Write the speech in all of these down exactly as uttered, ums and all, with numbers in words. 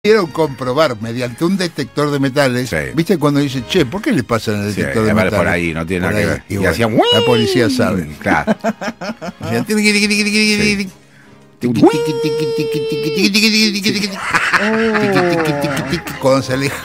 Pudieron comprobar mediante un detector de metales. Sí. ¿Viste cuando dice, che, ¿por qué le pasan el detector sí, de metales? Por ahí, no tiene nada que ver. Y, y bueno, hacían, la policía sabe. Claro. Cuando se aleja.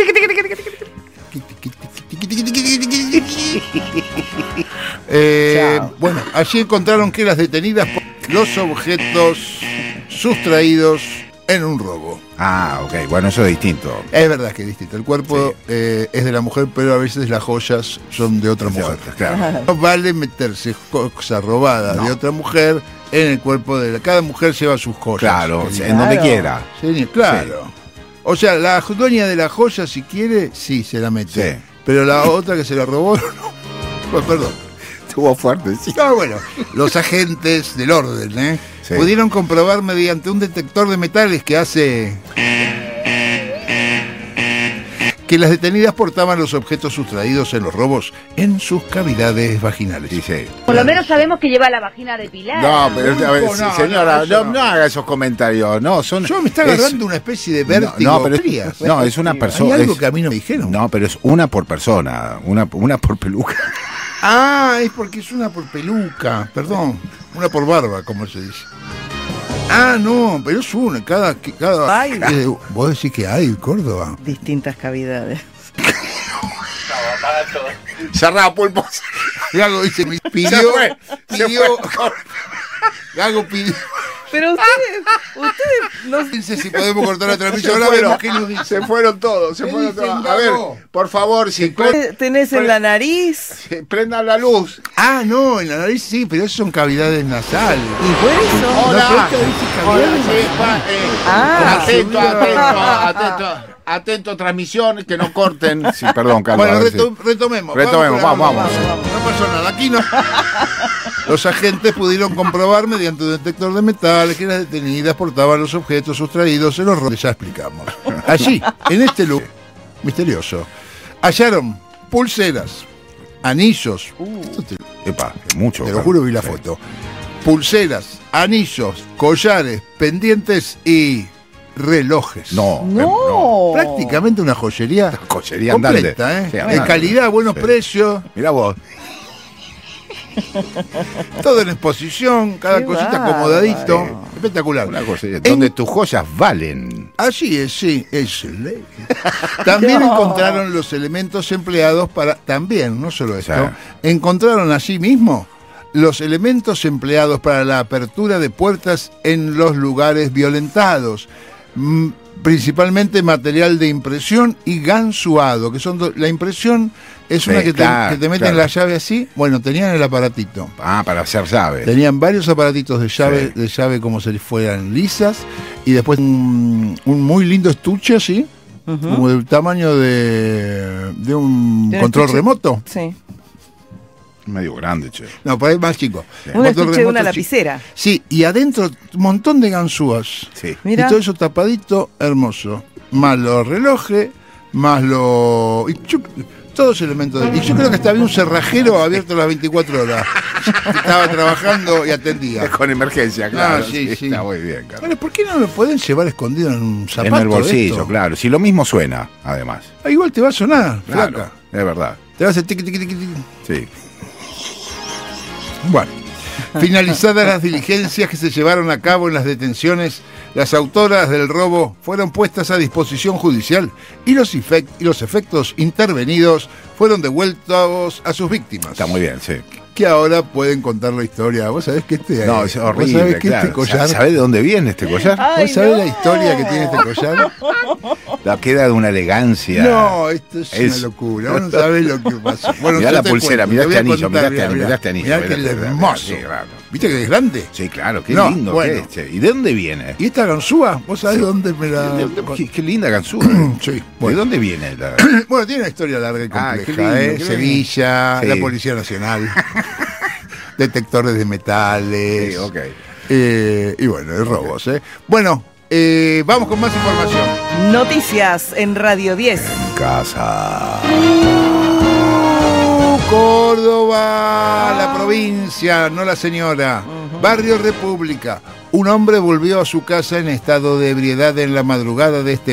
Eh, bueno, allí encontraron que las detenidas por los objetos sustraídos en un robo. Ah, ok, bueno, eso es distinto. Es verdad que es distinto. El cuerpo sí. eh, es de la mujer, pero a veces las joyas son de otra es mujer. De otra, claro. No vale meterse cosas robadas no. de otra mujer en el cuerpo de la... Cada mujer lleva sus joyas. Claro, en claro. donde quiera. Sí, claro. Sí. O sea, la dueña de la joya, si quiere, sí, se la mete. Sí. Pero la otra que se la robó, no. Pues, perdón. Estuvo fuerte, sí. No, bueno, los agentes del orden, ¿eh? Sí. Pudieron comprobar mediante un detector de metales que hace que las detenidas portaban los objetos sustraídos en los robos en sus cavidades vaginales. Dice, por lo menos sabemos que lleva la vagina depilada. No, pero a ver, no, señora, no, no, no haga esos comentarios. No, son. Yo me está agarrando es, una especie de vértigo. No, no, pero es, no, es una persona. Hay algo es, que a mí no me dijeron. No, pero es una por persona, una, una por peluca. Ah, es porque es una por peluca, perdón, una por barba, como se dice. Ah, no, pero es una, cada... cada hay. Eh, vos decís que hay, Córdoba. Distintas cavidades. Cerrado, pulpo. Gago dice, me pidió... Se fue, pidió se fue. Gago pidió... Pero ustedes, ustedes no sé si podemos cortar la transmisión. Ahora vemos qué nos dice. Se fueron todos, se fueron todos. A ver, por favor, si tenés en la nariz, prendan la luz. Ah, no, en la nariz sí, pero eso son cavidades nasales. ¿Y por eso? Hola. No, Hola, sí, pa, eh, ah, atento, atento, atento. Atento, transmisión, que no corten. Sí, perdón, Carlos. Bueno, retom retomemos. Retomemos, vamos, vamos. vamos, vamos. No pasó nada, aquí no. Los agentes pudieron comprobar mediante un detector de metales que las detenidas portaban los objetos sustraídos en los robos. Ya explicamos. Allí, en este lugar misterioso, hallaron pulseras, anillos. Uh, te, epa, es mucho. Te lo juro, vi la sí. foto. Pulseras, anillos, collares, pendientes y relojes. No, no. no. Prácticamente una joyería, una joyería completa, andante. ¿eh? Sí, de calidad, buenos sí. precios. Mirá vos. Todo en exposición, cada Qué cosita va, acomodadito. Vale. Espectacular. Una joyería, en... donde tus joyas valen. Así es, sí, es. También no. encontraron los elementos empleados para. También, no solo esto. O sea, encontraron allí mismo los elementos empleados para la apertura de puertas en los lugares violentados. Principalmente material de impresión y gansuado, que son do... la impresión es una sí, que, claro, te, que te meten claro. la llave así. Bueno, tenían el aparatito. Ah, para hacer llave. Tenían varios aparatitos de llave, sí. de llave como si fueran lisas, y después un, un muy lindo estuche así, uh-huh. como del tamaño de, de un ¿De control estuche? remoto. Sí. Medio grande, che. No, por ahí más chico. Sí. Un estuche de una lapicera. Sí, y adentro un montón de ganzúas. Sí. Mira. Y todo eso tapadito, hermoso. Más los relojes, más los... Y yo, todos elementos de... Y yo creo que hasta había un cerrajero abierto las veinticuatro horas. Estaba trabajando y atendía. Con emergencia, claro. Ah, sí, sí, sí. Está muy bien, claro. Bueno, ¿por qué no lo pueden llevar escondido en un zapato? En el bolsillo, claro. Si lo mismo suena, además. Ah, igual te va a sonar, claro, flaca. Es verdad. Te va a hacer tiqui, tiqui, tiqui, tiqui. Sí. Bueno, finalizadas las diligencias que se llevaron a cabo en las detenciones, las autoras del robo fueron puestas a disposición judicial y los, efect- y los efectos intervenidos fueron devueltos a sus víctimas. Está muy bien, sí. Que ahora pueden contar la historia. ¿Vos sabés que este... No, es horrible, ¿Vos sabés que claro. este collar... ¿Sabés de dónde viene este collar? Ay, ¿Vos sabés no. la historia que tiene este collar? La queda de una elegancia. No, esto es, es... una locura. Vos no sabés lo que pasó. Bueno, mirá la pulsera, cuento, mirá este anillo, contar, mirá este, mirá este anillo. Mirá que es hermoso. Sí, claro. ¿Viste que es grande? Sí, claro, qué no, lindo bueno. que es, che. ¿Y de dónde viene? ¿Y esta ganzúa? ¿Vos sabés sí. dónde me la...? De, de, de, qué, qué linda ganzúa. Sí. Bueno. ¿De dónde viene? La... Bueno, tiene una historia larga y compleja. Ah, qué lindo, ¿eh? qué Sevilla, sí. la Policía Nacional, detectores de metales. Sí, ok. Eh, y bueno, de robos, ¿eh? Bueno, eh, vamos con más información. Noticias en Radio diez. En casa. Córdoba, la provincia, no la señora. Uh-huh. Barrio República. Un hombre volvió a su casa en estado de ebriedad en la madrugada de este